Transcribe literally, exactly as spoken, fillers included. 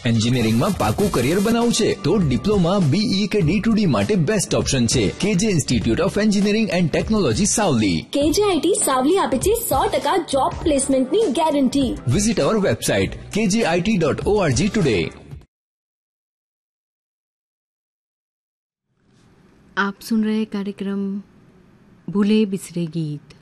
એન્જિનિયરિંગમાં પાકું કરિયર બનાવવું છે તો ડિપ્લોમા, બીઈ કે ડી ટુ ડી માટે બેસ્ટ ઓપ્શન છે કેજે institute of engineering and technology Savli. કેજેઆઈટી Savli આપે છે સો ટકા જોબ પ્લેસમેન્ટની ગેરંટી. વિઝિટ અવર વેબસાઇટ કે જે I T dot O R G today. आप सुन रहे कार्यक्रम भूले बिसरे गीत.